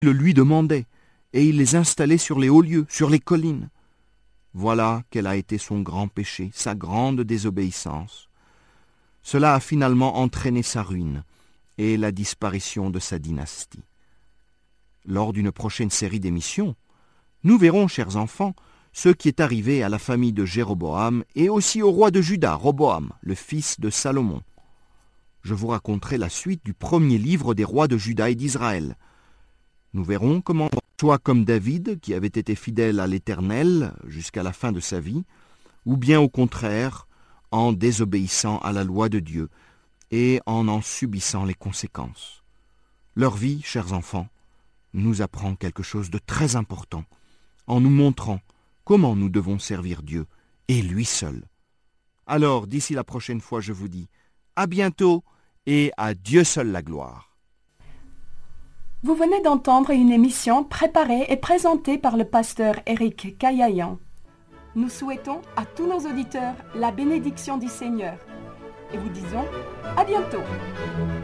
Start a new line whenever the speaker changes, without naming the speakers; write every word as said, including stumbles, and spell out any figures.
le lui demandaient, et il les installait sur les hauts lieux, sur les collines. Voilà quel a été son grand péché, sa grande désobéissance. Cela a finalement entraîné sa ruine et la disparition de sa dynastie. Lors d'une prochaine série d'émissions, nous verrons, chers enfants, ce qui est arrivé à la famille de Jéroboam et aussi au roi de Juda, Roboam, le fils de Salomon. Je vous raconterai la suite du premier livre des rois de Juda et d'Israël. Nous verrons comment, soit comme David, qui avait été fidèle à l'Éternel jusqu'à la fin de sa vie, ou bien au contraire, en désobéissant à la loi de Dieu et en en subissant les conséquences. Leur vie, chers enfants, nous apprend quelque chose de très important, en nous montrant comment nous devons servir Dieu, et lui seul. Alors, d'ici la prochaine fois, je vous dis, à bientôt, et à Dieu seul la gloire.
Vous venez d'entendre une émission préparée et présentée par le pasteur Éric Caillayan. Nous souhaitons à tous nos auditeurs la bénédiction du Seigneur, et vous disons à bientôt.